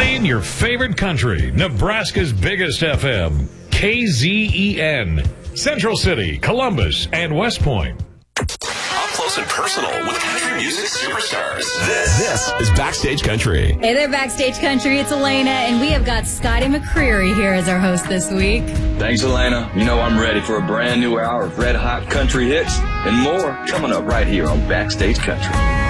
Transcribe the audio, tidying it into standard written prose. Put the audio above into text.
Playing your favorite country, Nebraska's biggest FM, KZEN. Central City, Columbus, and West Point. Up close and personal with country music superstars. This is Backstage Country. Hey there, Backstage Country. It's Elena, and we have got Scotty McCreery here as our host this week. Thanks, Elena. You know I'm ready for a brand new hour of red-hot country hits and more coming up right here on Backstage Country.